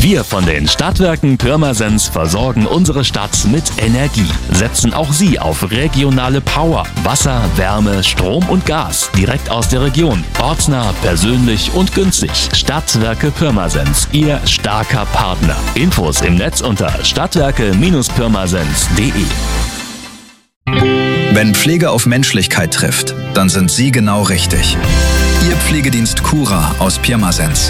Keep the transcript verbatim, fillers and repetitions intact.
Wir von den Stadtwerken Pirmasens versorgen unsere Stadt mit Energie. Setzen auch Sie auf regionale Power, Wasser, Wärme, Strom und Gas direkt aus der Region. Ortsnah, persönlich und günstig. Stadtwerke Pirmasens, Ihr starker Partner. Infos im Netz unter stadtwerke Bindestrich pirmasens punkt de. Wenn Pflege auf Menschlichkeit trifft, dann sind Sie genau richtig. Ihr Pflegedienst Cura aus Pirmasens.